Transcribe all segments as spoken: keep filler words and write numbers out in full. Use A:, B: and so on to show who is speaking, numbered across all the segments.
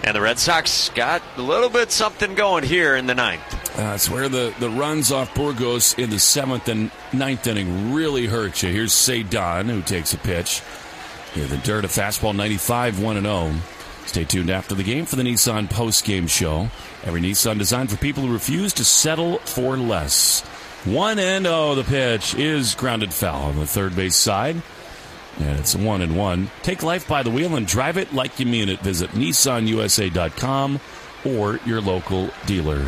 A: And the Red Sox got a little bit something going here in the ninth.
B: That's uh, where the, the runs off Burgos in the seventh and ninth inning really hurt you. Here's Cedon, who takes a pitch. Here, the dirt, a fastball, ninety-five, one and oh. Stay tuned after the game for the Nissan post-game show. Every Nissan designed for people who refuse to settle for less. One and oh, the pitch is grounded foul on the third base side. And it's one and one. Take life by the wheel and drive it like you mean it. Visit Nissan U S A dot com or your local dealer.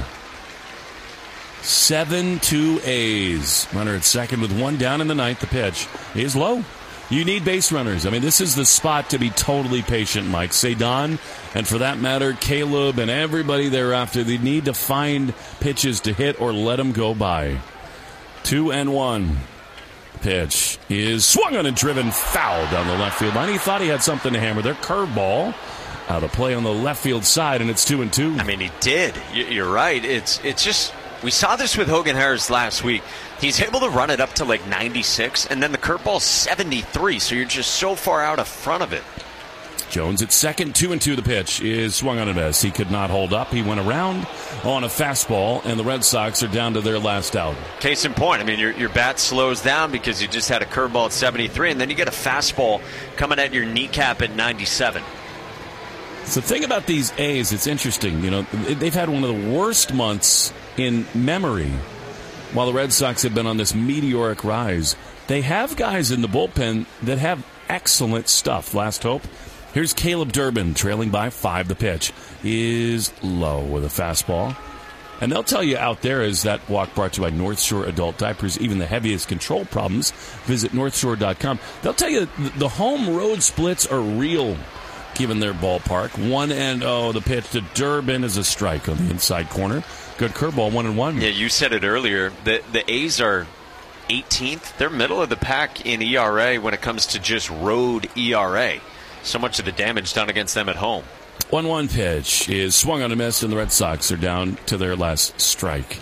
B: seven two A's. Runner at second with one down in the ninth. The pitch is low. You need base runners. I mean, this is the spot to be totally patient, Mike. Cedon, and for that matter, Caleb and everybody thereafter, they need to find pitches to hit or let them go by. Two and one. Pitch is swung on and driven foul down the left field line. He thought he had something to hammer there. Curveball out of play on the left field side, and it's two and two.
A: I mean, he did. You're right. It's it's just, we saw this with Hogan Harris last week. He's able to run it up to like ninety-six, and then the curveball's seventy-three, so you're just so far out of front of it.
B: Jones at second, two and two. The pitch is swung on a miss. He could not hold up. He went around on a fastball, and the Red Sox are down to their last out.
A: Case in point, I mean, your your bat slows down because you just had a curveball at seventy-three, and then you get a fastball coming at your kneecap at ninety-seven.
B: So the thing about these A's, it's interesting. You know, they've had one of the worst months in memory while the Red Sox have been on this meteoric rise. They have guys in the bullpen that have excellent stuff. Last hope. Here's Caleb Durbin trailing by five. The pitch is low with a fastball. And they'll tell you out there, is that walk brought to you by North Shore Adult Diapers. Even the heaviest control problems, visit north shore dot com. They'll tell you the home road splits are real, given their ballpark. One and oh, the pitch to Durbin is a strike on the inside corner. Good curveball, one and one.
A: Yeah, you said it earlier. The the A's are eighteenth. They're middle of the pack in E R A when it comes to just road E R A. So much of the damage done against them at home.
B: one one pitch is swung on a miss, and the Red Sox are down to their last strike.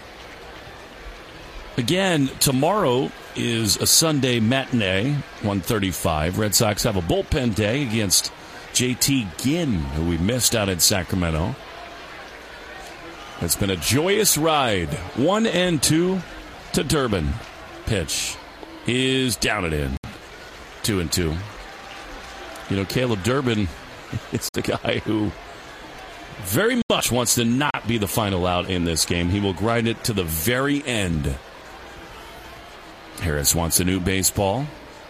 B: Again, tomorrow is a Sunday matinee, one thirty-five. Red Sox have a bullpen day against J T Ginn, who we missed out in Sacramento. It's been a joyous ride. One and two to Durbin. Pitch is down and in. Two and two. You know, Caleb Durbin is the guy who very much wants to not be the final out in this game. He will grind it to the very end. Harris wants a new baseball.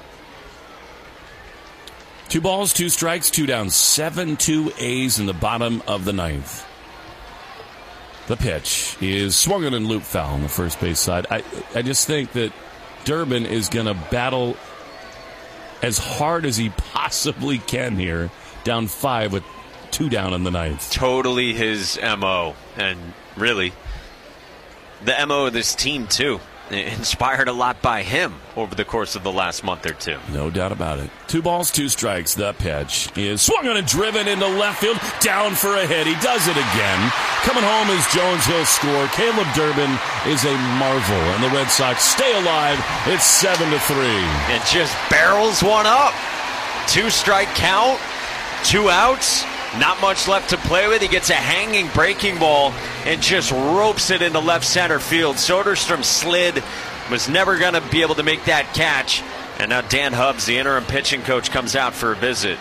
B: Two balls, two strikes, two down. seven two A's in the bottom of the ninth. The pitch is swung on and loop foul on the first base side. I, I just think that Durbin is going to battle as hard as he possibly can here, down five with two down in the ninth.
A: Totally his M O, and really the M O of this team too. Inspired a lot by him over the course of the last month or two.
B: No doubt about it. Two balls, two strikes. The pitch is swung on and driven into left field. Down for a hit. He does it again. Coming home is Jones. He'll score. Caleb Durbin is a marvel, and the Red Sox stay alive. It's seven to three.
A: And just barrels one up. Two strike count. Two outs. Not much left to play with. He gets a hanging breaking ball and just ropes it into left center field. Soderstrom slid, was never going to be able to make that catch. And now Dan Hubbs, the interim pitching coach, comes out for a visit.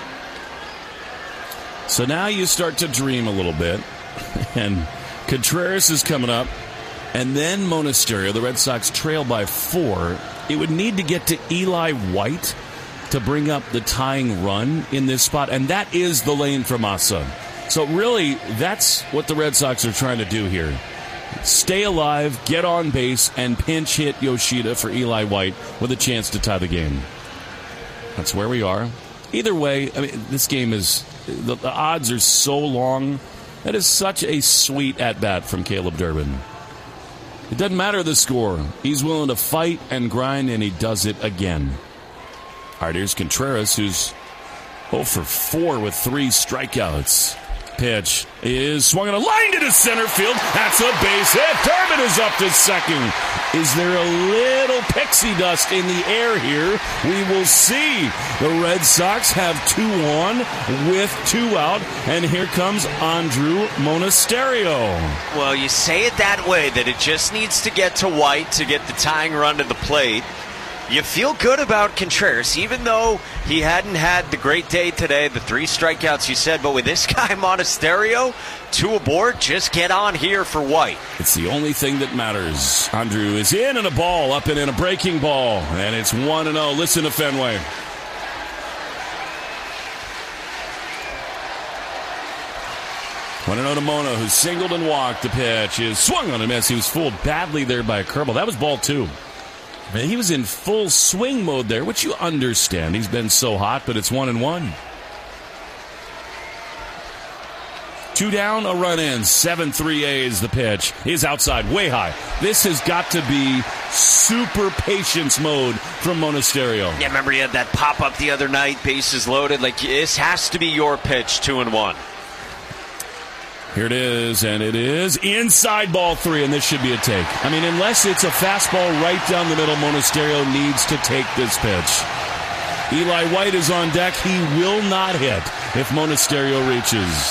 B: So now you start to dream a little bit. And Contreras is coming up. And then Monasterio. The Red Sox trail by four. It would need to get to Eli White to bring up the tying run in this spot, and that is the lane for Massa. So really, that's what the Red Sox are trying to do here. Stay alive, get on base, and pinch hit Yoshida for Eli White with a chance to tie the game. That's where we are. Either way, I mean, this game is, the, the odds are so long. That is such a sweet at-bat from Caleb Durbin. It doesn't matter the score. He's willing to fight and grind, and he does it again. All right, here's Contreras, who's oh for four with three strikeouts. Pitch is swung on a line to center field. That's a base hit. Durbin is up to second. Is there a little pixie dust in the air here? We will see. The Red Sox have two on with two out, and here comes Andrew Monasterio.
A: Well, you say it that way, that it just needs to get to White to get the tying run to the plate. You feel good about Contreras, even though he hadn't had the great day today, the three strikeouts you said. But with this guy, Monasterio, two aboard, just get on here for White.
B: It's the only thing that matters. Andrew is in and a ball, up and in a breaking ball. And it's one and oh. Listen to Fenway. one and oh to Mona, who singled and walked. The pitch is swung on a miss. He was fooled badly there by a curveball. That was ball two. Man, he was in full swing mode there, which you understand. He's been so hot, but it's one and one. Two down, a run in. seven three A's the pitch. He's outside, way high. This has got to be super patience mode from Monasterio.
A: Yeah, remember he had that pop-up the other night, bases loaded. Like, this has to be your pitch, two and one.
B: Here it is, and it is inside ball three, and this should be a take. I mean, unless it's a fastball right down the middle, Monasterio needs to take this pitch. Eli White is on deck. He will not hit if Monasterio reaches.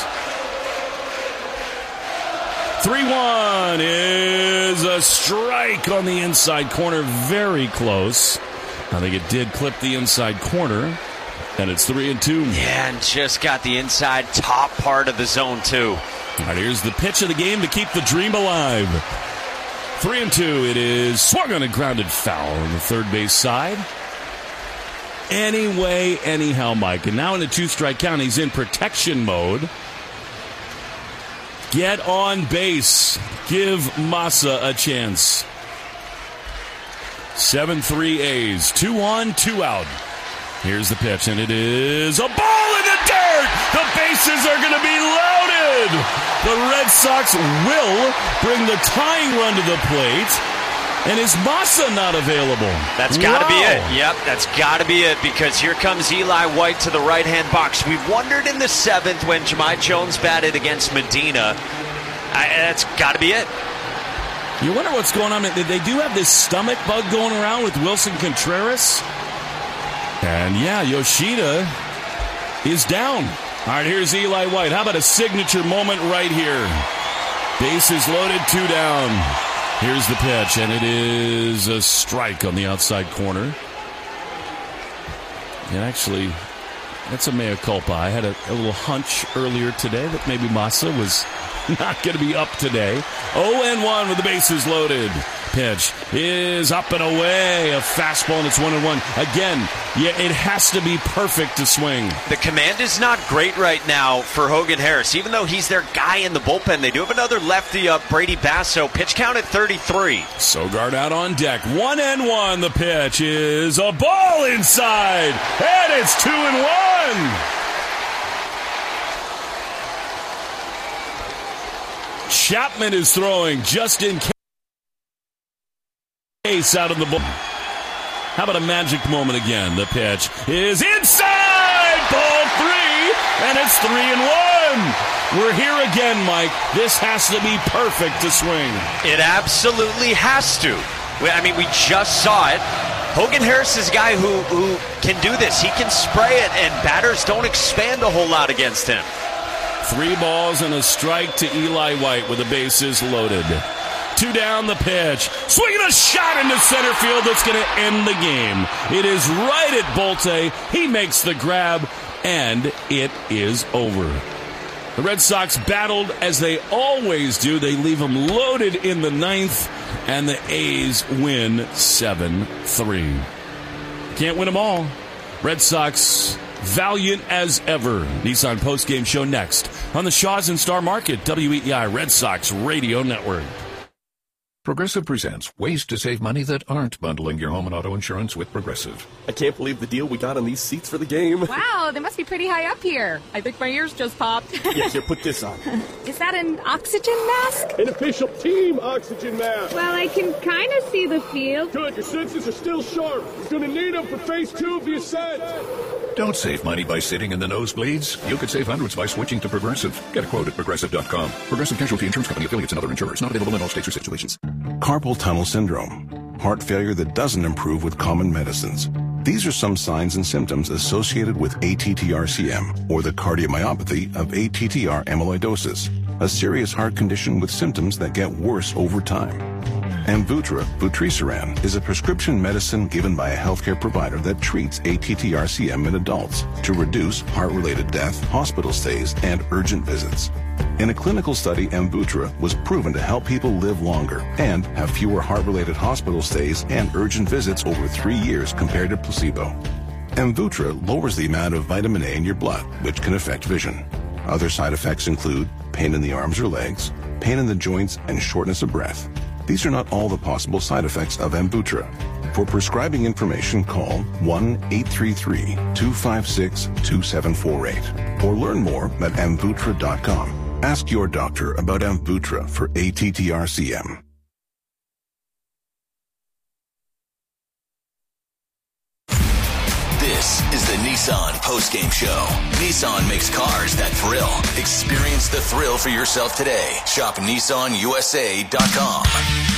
B: three one is a strike on the inside corner, very close. I think it did clip the inside corner, and it's three and two.
A: Yeah, and just got the inside top part of the zone, too.
B: All right, here's the pitch of the game to keep the dream alive. Three and two. It is swung on a grounded foul on the third base side. Anyway, anyhow, Mike. And now in a two-strike count, he's in protection mode. Get on base. Give Massa a chance. seven three A's. Two on, two out. Here's the pitch, and it is a ball in the dirt! The bases are going to be loaded! The Red Sox will bring the tying run to the plate. And is Massa not available?
A: That's got to
B: wow.
A: be it. Yep, that's got to be it, because here comes Eli White to the right-hand box. We wondered in the seventh when Jahmai Jones batted against Medina. I, that's got to be it.
B: You wonder what's going on. They do have this stomach bug going around with Wilson Contreras. And yeah, Yoshida is down. All right, here's Eli White. How about a signature moment right here? Bases loaded, two down. Here's the pitch, and it is a strike on the outside corner. And actually, that's a mea culpa. I had a, a little hunch earlier today that maybe Massa was not going to be up today. oh and one with the bases loaded. Pitch is up and away. A fastball, and it's one and one. Again, yeah, it has to be perfect to swing.
A: The command is not great right now for Hogan Harris. Even though he's their guy in the bullpen, they do have another lefty up, Brady Basso. Pitch count at thirty-three.
B: Sogard out on deck. One and one. The pitch is a ball inside. And it's two and one. Chapman is throwing just in case out of the ball. How about a magic moment again? The pitch is inside ball three, and it's three and one. We're here again, Mike. This has to be perfect to swing.
A: It absolutely has to. I mean, we just saw it. Hogan Harris is a guy who, who can do this. He can spray it, and batters don't expand a whole lot against him.
B: Three balls and a strike to Eli White with the bases loaded. Two down, the pitch. Swinging a shot into center field that's going to end the game. It is right at Bolte. He makes the grab, and it is over. The Red Sox battled as they always do. They leave them loaded in the ninth, and the A's win seven three. Can't win them all. Red Sox valiant as ever. Nissan postgame show next on the Shaw's and Star Market, W E E I Red Sox Radio Network.
C: Progressive presents ways to save money that aren't bundling your home and auto insurance with Progressive.
D: I can't believe the deal we got on these seats for the game.
E: Wow, they must be pretty high up here. I think my ears just popped.
D: Yeah, here, put this on.
E: Is that an oxygen mask?
D: An official team oxygen mask.
E: Well, I can kind of see the field.
D: Good, your senses are still sharp. You're going to need them for phase two of the ascent.
C: Don't save money by sitting in the nosebleeds. You could save hundreds by switching to Progressive. Get a quote at Progressive dot com. Progressive Casualty Insurance Company, affiliates, and other insurers. Not available in all states or situations.
F: Carpal tunnel syndrome. heart failure that doesn't improve with common medicines. These are some signs and symptoms associated with A T T R C M, or the cardiomyopathy of A T T R amyloidosis, a serious heart condition with symptoms that get worse over time. Amvuttra, vutrisiran, is a prescription medicine given by a healthcare provider that treats A T T R C M in adults to reduce heart-related death, hospital stays, and urgent visits. In a clinical study, Amvuttra was proven to help people live longer and have fewer heart-related hospital stays and urgent visits over three years compared to placebo. Amvuttra lowers the amount of vitamin A in your blood, which can affect vision. Other side effects include pain in the arms or legs, pain in the joints, and shortness of breath. These are not all the possible side effects of Amvuttra. For prescribing information, call one eight three three, two five six, two seven four eight or learn more at amvuttra dot com. Ask your doctor about Amvuttra for A T T R C M.
G: This is the Nissan postgame show. Nissan makes cars that thrill. Experience the thrill for yourself today. Shop Nissan U S A dot com.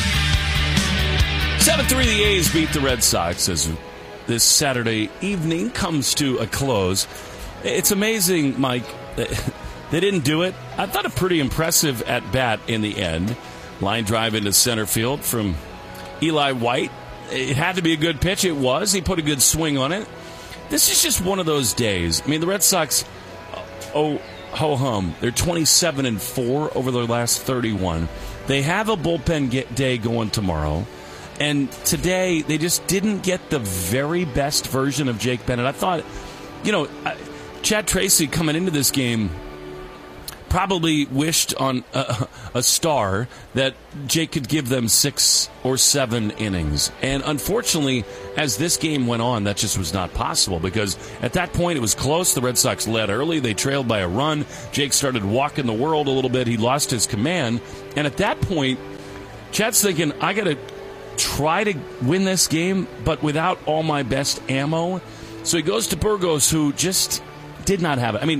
B: seven three, the A's beat the Red Sox as this Saturday evening comes to a close. It's amazing, Mike. They didn't do it. I thought a pretty impressive at-bat in the end. Line drive into center field from Eli White. It had to be a good pitch. It was. He put a good swing on it. This is just one of those days. I mean, the Red Sox, oh, ho-hum, they're twenty-seven and four over their last thirty-one. They have a bullpen get day going tomorrow. And today, they just didn't get the very best version of Jake Bennett. I thought, you know, Chad Tracy coming into this game probably wished on a, a star that Jake could give them six or seven innings. And unfortunately, as this game went on, that just was not possible because at that point it was close. The Red Sox led early. They trailed by a run. Jake started walking the world a little bit. He lost his command. And at that point, Chad's thinking, I got to try to win this game, but without all my best ammo. So he goes to Burgos, who just did not have it. I mean,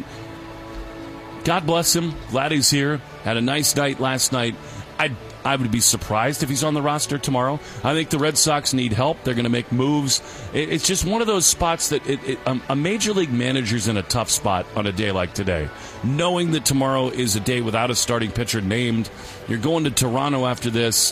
B: God bless him. Glad he's here. Had a nice night last night. I I would be surprised if he's on the roster tomorrow. I think the Red Sox need help. They're going to make moves. It, it's just one of those spots that it, it, um, a major league manager's in a tough spot on a day like today. Knowing that tomorrow is a day without a starting pitcher named. You're going to Toronto after this.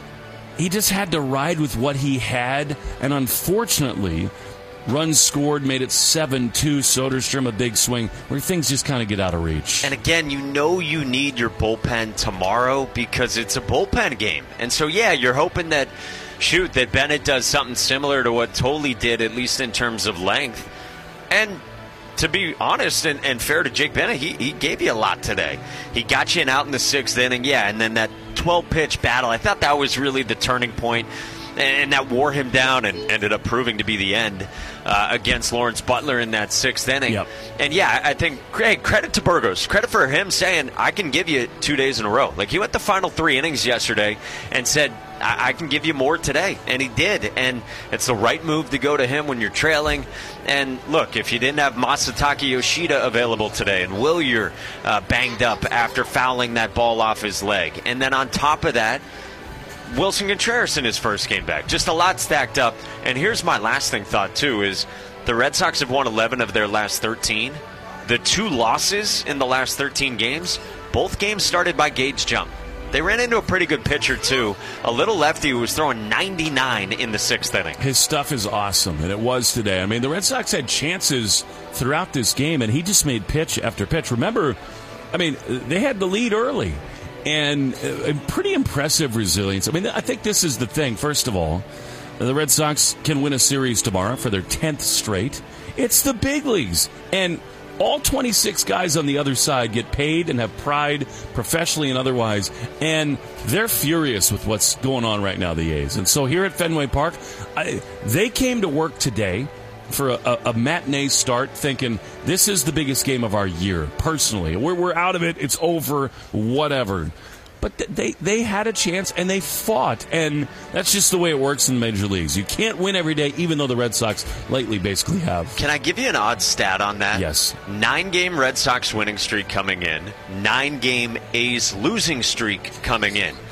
B: He just had to ride with what he had. And unfortunately, runs scored, made it seven two. Soderstrom, a big swing, where things just kind of get out of reach.
A: And again, you know you need your bullpen tomorrow because it's a bullpen game. And so, yeah, you're hoping that, shoot, that Bennett does something similar to what Tolley did, at least in terms of length. And to be honest and, and fair to Jake Bennett, he, he gave you a lot today. He got you an out in the sixth inning, yeah, and then that twelve-pitch battle. I thought that was really the turning point. And that wore him down and ended up proving to be the end uh, against Lawrence Butler in that sixth inning.
B: Yep.
A: And, yeah, I think, hey, credit to Burgos. Credit for him saying, I can give you two days in a row. Like, he went the final three innings yesterday and said, I, I can give you more today. And he did. And it's the right move to go to him when you're trailing. And, look, if you didn't have Masataka Yoshida available today and Willier uh, banged up after fouling that ball off his leg, and then on top of that, Wilson Contreras in his first game back. Just a lot stacked up. And here's my lasting thought, too, is the Red Sox have won eleven of their last thirteen. The two losses in the last thirteen games, both games started by Gage Jump. They ran into a pretty good pitcher, too. A little lefty who was throwing ninety-nine in the sixth inning.
B: His stuff is awesome, and it was today. I mean, the Red Sox had chances throughout this game, and he just made pitch after pitch. Remember, I mean, they had the lead early. And uh, pretty impressive resilience. I mean, I think this is the thing. First of all, the Red Sox can win a series tomorrow for their tenth straight. It's the big leagues. And all twenty-six guys on the other side get paid and have pride, professionally and otherwise. And they're furious with what's going on right now, the A's. And so here at Fenway Park, I, they came to work today for a, a, a matinee start thinking this is the biggest game of our year, personally. We're, we're out of it. It's over, whatever. But th- they, they had a chance, and they fought. And that's just the way it works in the major leagues. You can't win every day, even though the Red Sox lately basically have.
A: Can I give you an odd stat on that?
B: Yes.
A: Nine-game Red Sox winning streak coming in. Nine-game A's losing streak coming in.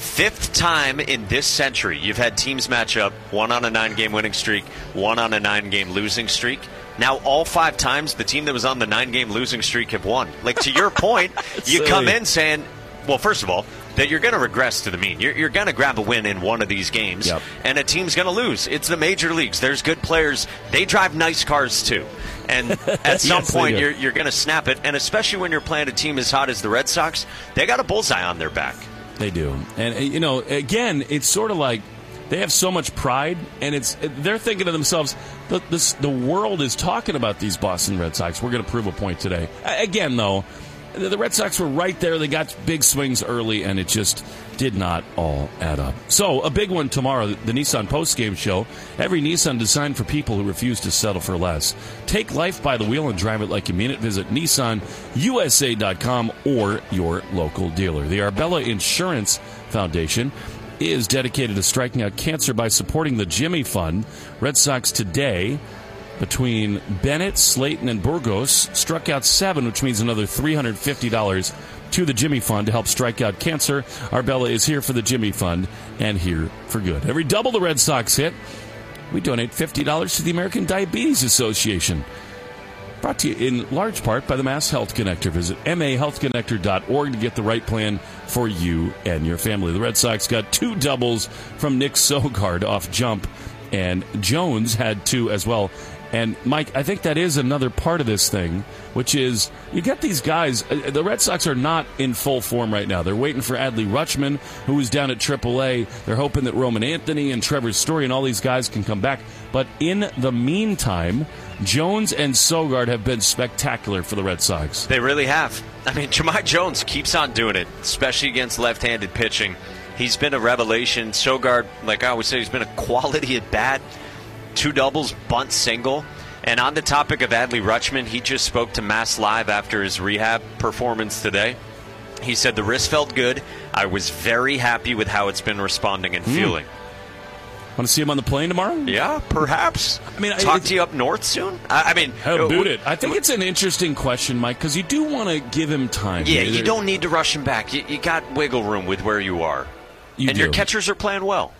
A: Fifth time in this century you've had teams match up, one on a nine-game winning streak, one on a nine-game losing streak. Now all five times the team that was on the nine-game losing streak have won. Like, to your point, you
B: silly.
A: come in saying, well, first of all, that you're going to regress to the mean. You're, you're going to grab a win in one of these games,
B: yep.
A: and a team's going to lose. It's the major leagues. There's good players. They drive nice cars, too. And at some
B: yes,
A: point, you're, you're going to snap it. And especially when you're playing a team as hot as the Red Sox, they got a bullseye on their back.
B: They do. And, you know, again, it's sort of like they have so much pride, and it's they're thinking to themselves, the, this, the world is talking about these Boston Red Sox. We're going to prove a point today. Again, though, the Red Sox were right there. They got big swings early, and it just did not all add up. So, a big one tomorrow, the Nissan postgame show. Every Nissan designed for people who refuse to settle for less. Take life by the wheel and drive it like you mean it. Visit Nissan U S A dot com or your local dealer. The Arbella Insurance Foundation is dedicated to striking out cancer by supporting the Jimmy Fund. Red Sox today, between Bennett, Slayton, and Burgos, struck out seven, which means another three hundred fifty dollars to the Jimmy Fund to help strike out cancer. Arbella is here for the Jimmy Fund and here for good. Every double the Red Sox hit, we donate fifty dollars to the American Diabetes Association. Brought to you in large part by the Mass Health Connector. Visit M A health connector dot org to get the right plan for you and your family. The Red Sox got two doubles from Nick Sogard off jump, and Jones had two as well. And, Mike, I think that is another part of this thing, which is you get these guys. Uh, the Red Sox are not in full form right now. They're waiting for Adley Rutschman, who is down at triple A. They're hoping that Roman Anthony and Trevor Story and all these guys can come back. But in the meantime, Jones and Sogard have been spectacular for the Red Sox.
A: They really have. I mean, Jahmai Jones keeps on doing it, especially against left-handed pitching. He's been a revelation. Sogard, like I always say, he's been a quality at bat. Two doubles, bunt single. And on the topic of Adley Rutschman, he just spoke to Mass Live after his rehab performance today. He said, the wrist felt good. I was very happy with how it's been responding and mm. feeling.
B: Want to see him on the plane tomorrow?
A: Yeah, perhaps.
B: I mean,
A: Talk
B: it,
A: to you up north soon? I, I mean...
B: How boot it. I think it's an interesting question, Mike, because you do want to give him time.
A: Yeah, you don't need to rush him back. You, you got wiggle room with where you are.
B: You
A: and
B: do.
A: Your catchers are playing well.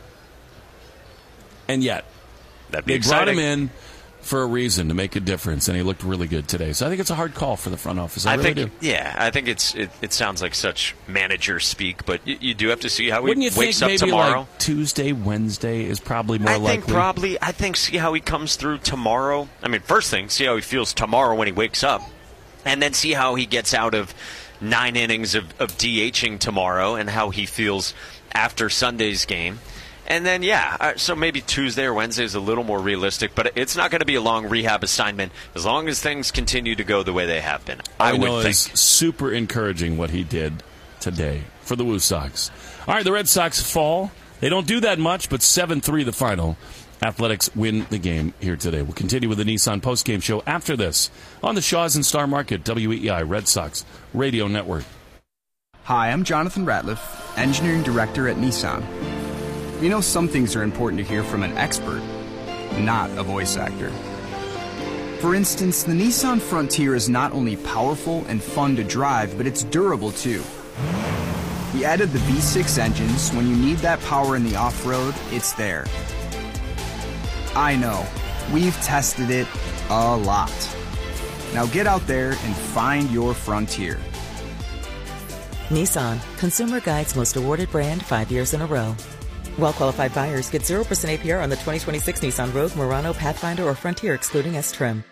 B: And yet...
A: That'd be
B: they
A: exciting.
B: Brought him in for a reason, to make a difference, and he looked really good today. So I think it's a hard call for the front office. I,
A: I
B: really
A: think,
B: do.
A: Yeah, I think it's it, it sounds like such manager speak, but you, you do have to see how
B: Wouldn't
A: he
B: you
A: wakes
B: think
A: up
B: maybe
A: tomorrow.
B: Like Tuesday, Wednesday is probably more
A: I
B: likely.
A: think probably. I think see how he comes through tomorrow. I mean, first thing, see how he feels tomorrow when he wakes up, and then see how he gets out of nine innings of, of DHing tomorrow, and how he feels after Sunday's game. And then, yeah, so maybe Tuesday or Wednesday is a little more realistic, but it's not going to be a long rehab assignment as long as things continue to go the way they have been. I,
B: I
A: would
B: know
A: think.
B: It's super encouraging what he did today for the Woo Sox. All right, the Red Sox fall. They don't do that much, but seven three the final. Athletics win the game here today. We'll continue with the Nissan postgame show after this on the Shaw's and Star Market, W E I Red Sox Radio Network.
H: Hi, I'm Jonathan Ratliff, Engineering Director at Nissan. You know, some things are important to hear from an expert, not a voice actor. For instance, the Nissan Frontier is not only powerful and fun to drive, but it's durable too. We added the V six engines. When you need that power in the off-road, it's there. I know, we've tested it a lot. Now get out there and find your Frontier.
I: Nissan, Consumer Guide's most awarded brand five years in a row. Well-qualified buyers get zero percent A P R on the twenty twenty-six Nissan Rogue, Murano, Pathfinder, or Frontier, excluding S-Trim.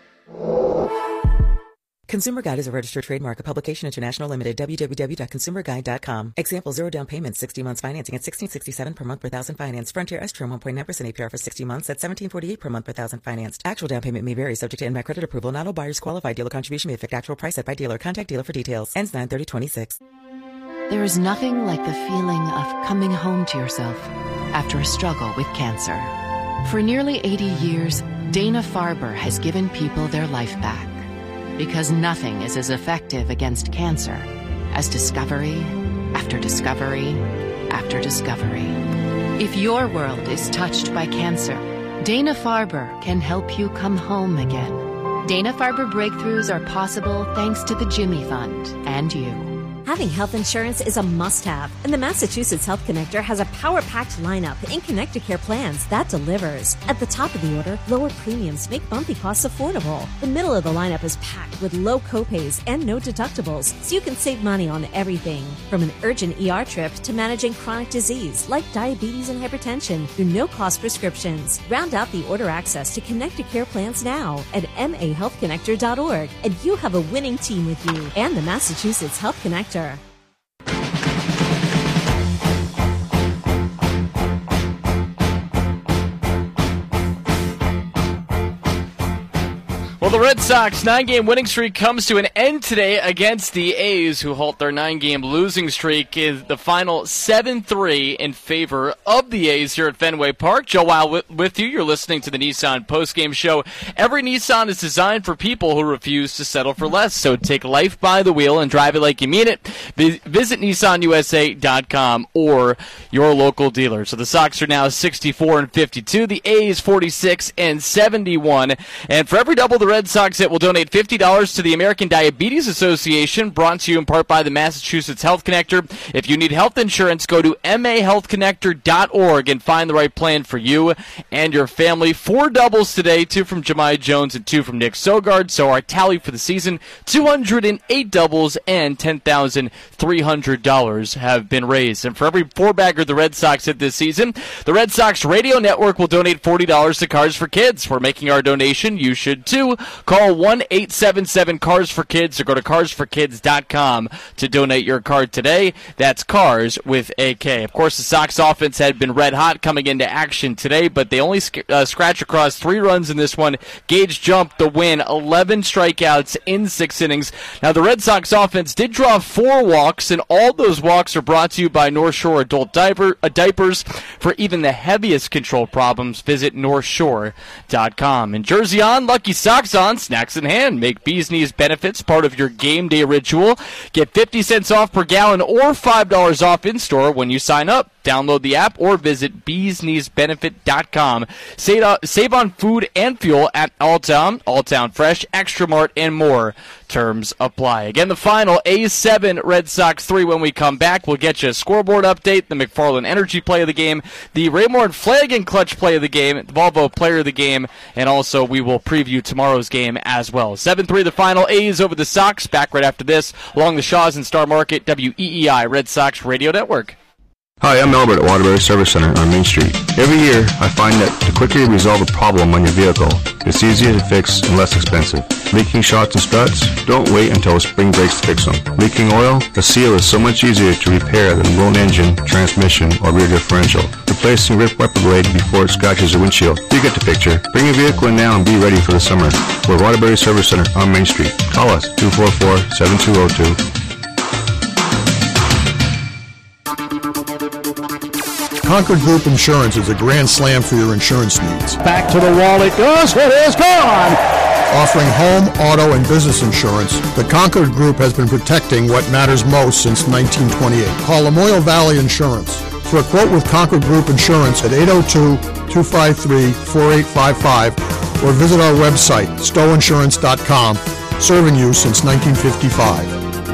I: Consumer Guide is a registered trademark of Publication International Limited, w w w dot consumer guide dot com. Example, zero down payment, sixty months financing at sixteen sixty-seven per month per thousand financed. Frontier S-Trim, one point nine percent A P R for sixty months at seventeen forty-eight per month per thousand financed. Actual down payment may vary, subject to in-back credit approval. Not all buyers qualify. Dealer contribution may affect actual price set by dealer. Contact dealer for details. Ends nine thirty twenty-six.
J: There is nothing like the feeling of coming home to yourself after a struggle with cancer. For nearly eighty years, Dana-Farber has given people their life back. Because nothing is as effective against cancer as discovery after discovery after discovery. If your world is touched by cancer, Dana-Farber can help you come home again. Dana-Farber breakthroughs are possible thanks to the Jimmy Fund and you.
K: Having health insurance is a must-have, and the Massachusetts Health Connector has a power-packed lineup in Connecticare plans that delivers. At the top of the order, lower premiums make bumpy costs affordable. The middle of the lineup is packed with low copays and no deductibles, so you can save money on everything. From an urgent E R trip to managing chronic disease like diabetes and hypertension through no-cost prescriptions. Round out the order access to Connecticare plans now at m a health connector dot org, and you have a winning team with you and the Massachusetts Health Connector.
L: Well, the Red Sox nine-game winning streak comes to an end today against the A's, who halt their nine-game losing streak in the final seven three in favor of the A's here at Fenway Park. Joe Weil with you. You're listening to the Nissan postgame show. Every Nissan is designed for people who refuse to settle for less, so take life by the wheel and drive it like you mean it. Visit Nissan U S A dot com or your local dealer. So the Sox are now sixty-four and fifty-two, the A's forty-six and seventy-one, and for every double the Red Sox hit will donate fifty dollars to the American Diabetes Association, brought to you in part by the Massachusetts Health Connector. If you need health insurance, go to m a health connector dot org and find the right plan for you and your family. Four doubles today, two from Jahmai Jones and two from Nick Sogard. So our tally for the season, two hundred eight doubles and ten thousand three hundred dollars have been raised. And for every four-bagger the Red Sox hit this season, the Red Sox Radio Network will donate forty dollars to Cars for Kids. We're making our donation. You should too. Call one eight seven seven cars for kids or go to cars for kids dot com to donate your card today. That's Cars with a K. Of course, the Sox offense had been red hot coming into action today, but they only sc- uh, scratch across three runs in this one. Gage jumped the win, eleven strikeouts in six innings. Now, the Red Sox offense did draw four walks, and all those walks are brought to you by North Shore Adult Diaper, uh, Diapers. For even the heaviest control problems, visit north shore dot com. And Jersey on, Lucky Sox on, snacks in hand. Make Bees Knees benefits part of your game day ritual. Get fifty cents off per gallon or five dollars off in-store when you sign up. Download the app or visit bees knees benefit dot com. Save, uh, save on food and fuel at Alltown, Alltown Fresh, Extra Mart, and more. Terms apply. Again, the final, A's seven, Red Sox three. When we come back, we'll get you a scoreboard update, the McFarland Energy play of the game, the Raymore Flanagan clutch play of the game, the Volvo player of the game, and also we will preview tomorrow's game as well. seven three the final, A's over the Sox. Back right after this, along the Shaws and Star Market, W E E I, Red Sox Radio Network.
M: Hi, I'm Albert at Waterbury Service Center on Main Street. Every year, I find that the quicker you resolve a problem on your vehicle, it's easier to fix and less expensive. Leaking shocks and struts? Don't wait until spring breaks to fix them. Leaking oil? A seal is so much easier to repair than a blown engine, transmission, or rear differential. Replacing ripped wiper blade before it scratches your windshield. You get the picture. Bring your vehicle in now and be ready for the summer. We're Waterbury Service Center on Main Street. Call us, two four four, seven two zero two.
N: Concord Group Insurance is a grand slam for your insurance needs.
O: Back to the wall it goes. It is gone.
N: Offering home, auto, and business insurance, the Concord Group has been protecting what matters most since nineteen twenty-eight. Call Lamoille Valley Insurance for a quote with Concord Group Insurance at eight oh two, two five three, four eight five five or visit our website, stowe insurance dot com, serving you since nineteen fifty-five.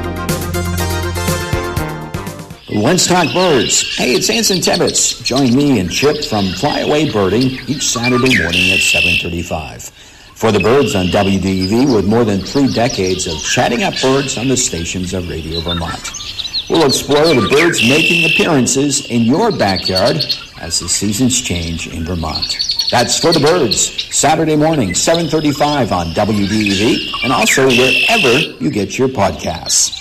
P: Let's talk birds. Hey, it's Anson Tebbets. Join me and Chip from Flyaway Birding each Saturday morning at seven thirty-five. For the Birds on W D E V, with more than three decades of chatting up birds on the stations of Radio Vermont. We'll explore the birds making appearances in your backyard as the seasons change in Vermont. That's For the Birds, Saturday morning, seven thirty-five on W D E V, and also wherever you get your podcasts.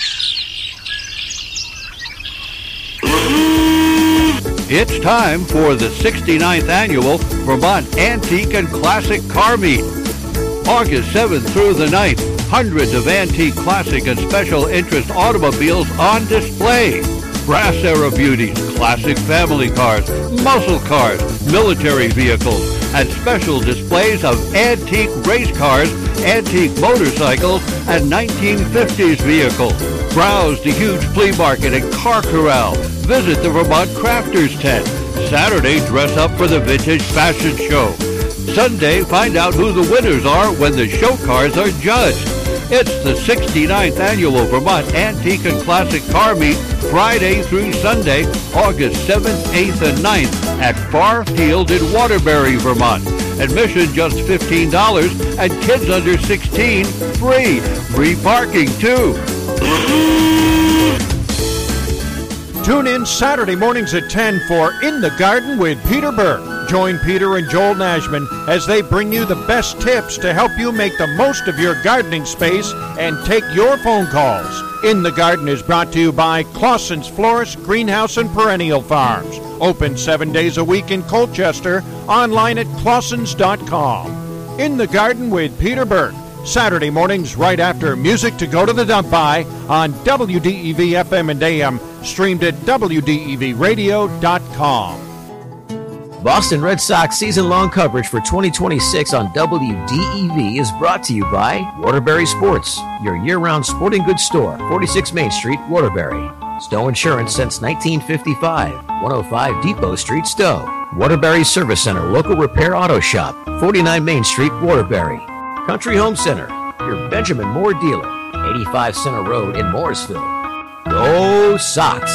Q: It's time for the sixty-ninth Annual Vermont Antique and Classic Car Meet. August seventh through the ninth, hundreds of antique, classic, and special interest automobiles on display. Brass era beauties, classic family cars, muscle cars, military vehicles, and special displays of antique race cars, antique motorcycles, and nineteen fifties vehicles. Browse the huge flea market and car corral. Visit the Vermont Crafters Tent. Saturday, dress up for the Vintage Fashion Show. Sunday, find out who the winners are when the show cars are judged. It's the sixty-ninth Annual Vermont Antique and Classic Car Meet, Friday through Sunday, August seventh, eighth, and ninth at Farr Field in Waterbury, Vermont. Admission just fifteen dollars and kids under sixteen free. Free parking, too.
R: Tune in Saturday mornings at ten for In the Garden with Peter Burke. Join Peter and Joel Nashman as they bring you the best tips to help you make the most of your gardening space and take your phone calls. In the Garden is brought to you by Clausen's Florist, Greenhouse, and Perennial Farms. Open seven days a week in Colchester, online at clausens dot com. In the Garden with Peter Burke. Saturday mornings right after Music to Go to the Dump By on W D E V F M and A M, streamed at W D E V radio dot com.
S: Boston Red Sox season-long coverage for twenty twenty-six on W D E V is brought to you by Waterbury Sports, your year-round sporting goods store, forty-six Main Street, Waterbury. Stowe Insurance since nineteen fifty-five, one oh five Depot Street, Stowe. Waterbury Service Center, local repair auto shop, forty-nine Main Street, Waterbury. Country Home Center, your Benjamin Moore dealer, eighty-five Center Road in Mooresville. Go Sox!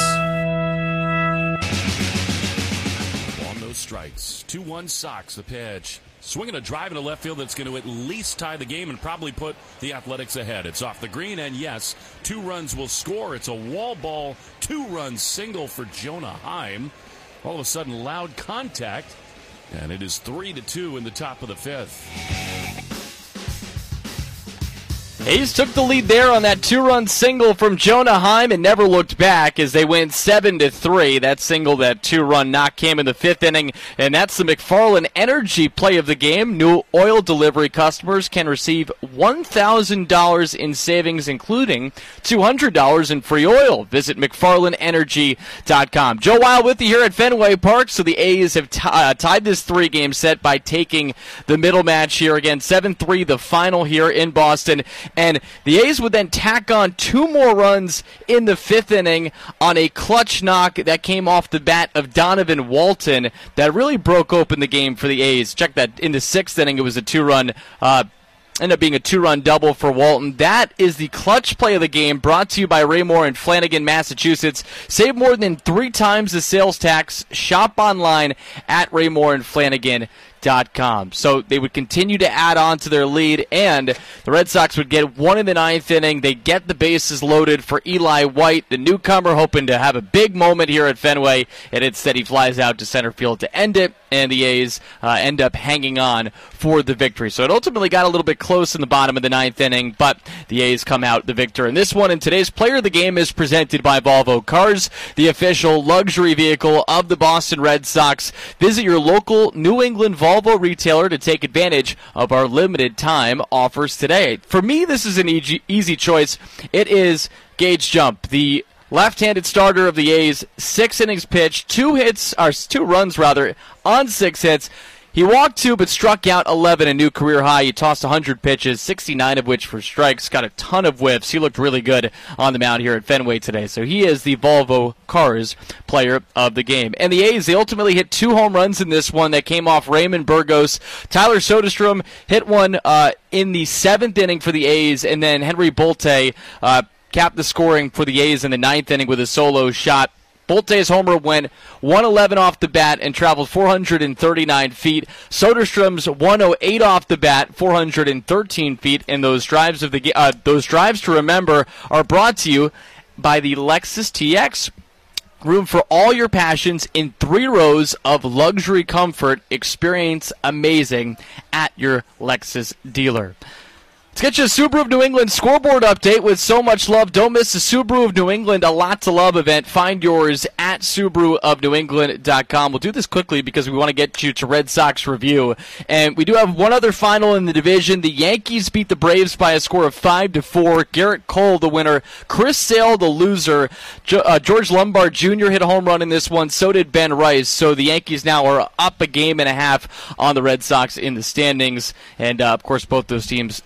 B: On those strikes, two one Sox, the pitch. Swinging a drive into left field that's going to at least tie the game and probably put the Athletics ahead. It's off the green, and yes, two runs will score. It's a wall ball, two-run single for Jonah Heim. All of a sudden, loud contact, and it is three to two in the top of the fifth.
L: A's took the lead there on that two-run single from Jonah Heim and never looked back as they win seven to three. That single, that two-run knock came in the fifth inning, and that's the McFarland Energy play of the game. New oil delivery customers can receive one thousand dollars in savings, including two hundred dollars in free oil. Visit McFarland Energy dot com. Joe Weil with you here at Fenway Park. So the A's have t- uh, tied this three-game set by taking the middle match here. Again, seven three, the final here in Boston. And the A's would then tack on two more runs in the fifth inning on a clutch knock that came off the bat of Donovan Walton that really broke open the game for the A's. Check that. In the sixth inning, it was a two-run uh ended up being a two-run double for Walton. That is the clutch play of the game, brought to you by Raymore in Flanagan, Massachusetts. Save more than three times the sales tax. Shop online at Raymore and Flanagan. Dot com. So they would continue to add on to their lead, and the Red Sox would get one in the ninth inning. They get the bases loaded for Eli White, the newcomer, hoping to have a big moment here at Fenway, and instead he flies out to center field to end it, and the A's uh, end up hanging on for the victory. So it ultimately got a little bit close in the bottom of the ninth inning, but the A's come out the victor in this one. And today's player of the game is presented by Volvo Cars, the official luxury vehicle of the Boston Red Sox. Visit your local New England Volvo Volvo retailer to take advantage of our limited time offers today. For me, this is an easy, easy choice. It is Gage Jump, the left-handed starter of the A's. Six innings pitched, two hits, or two runs rather, on six hits. He walked two but struck out eleven, a new career high. He tossed one hundred pitches, sixty-nine of which were strikes, got a ton of whiffs. He looked really good on the mound here at Fenway today. So he is the Volvo Cars player of the game. And the A's, they ultimately hit two home runs in this one that came off Raymond Burgos. Tyler Soderstrom hit one uh, in the seventh inning for the A's, and then Henry Bolte uh, capped the scoring for the A's in the ninth inning with a solo shot. Bolte's homer went one eleven off the bat and traveled four hundred thirty-nine feet. Soderstrom's one oh eight off the bat, four hundred thirteen feet. And those drives of the uh, those drives to remember are brought to you by the Lexus T X. Room for all your passions in three rows of luxury comfort. Experience amazing at your Lexus dealer. Let's get you a Subaru of New England scoreboard update with so much love. Don't miss the Subaru of New England A Lot to Love event. Find yours at Subaru of New England dot com. We'll do this quickly because we want to get you to Red Sox review. And we do have one other final in the division. The Yankees beat the Braves by a score of five to four. Garrett Cole, the winner. Chris Sale, the loser. Jo- uh, George Lombard Junior hit a home run in this one. So did Ben Rice. So the Yankees now are up a game and a half on the Red Sox in the standings. And, uh, of course, both those teams still behind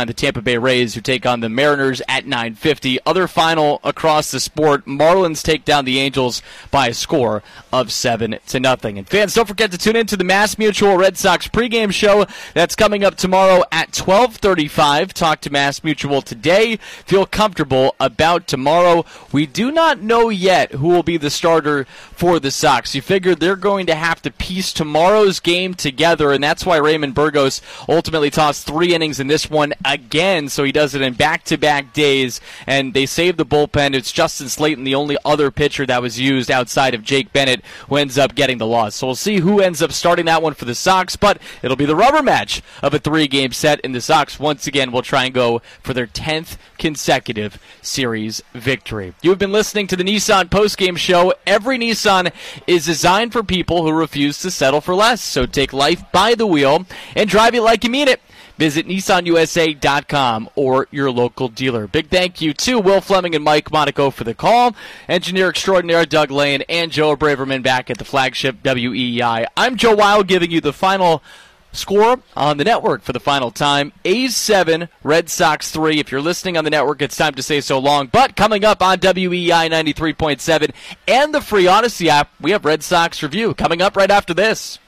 L: behind the Tampa Bay Rays, who take on the Mariners at nine fifty. Other final across the sport, Marlins take down the Angels by a score of seven to nothing. And fans, don't forget to tune in to the Mass Mutual Red Sox pregame show. That's coming up tomorrow at twelve thirty-five. Talk to Mass Mutual today. Feel comfortable about tomorrow. We do not know yet who will be the starter for the Sox. You figure they're going to have to piece tomorrow's game together, and that's why Raymond Burgos ultimately tossed three innings in this one again, so he does it in back-to-back days, and they save the bullpen. It's Justin Slayton, the only other pitcher that was used outside of Jake Bennett, who ends up getting the loss. So we'll see who ends up starting that one for the Sox, but it'll be the rubber match of a three-game set, and the Sox once again will try and go for their tenth consecutive series victory. You've been listening to the Nissan postgame show. Every Nissan is designed for people who refuse to settle for less, so take life by the wheel and drive it like you mean it. Visit Nissan U S A dot com or your local dealer. Big thank you to Will Fleming and Mike Monaco for the call. Engineer extraordinaire Doug Lane and Joe Braverman back at the flagship W E E I. I'm Joe Wild giving you the final score on the network for the final time. A's seven, Red Sox three. If you're listening on the network, it's time to say so long. But coming up on W E E I ninety-three point seven and the free Odyssey app, we have Red Sox Review coming up right after this.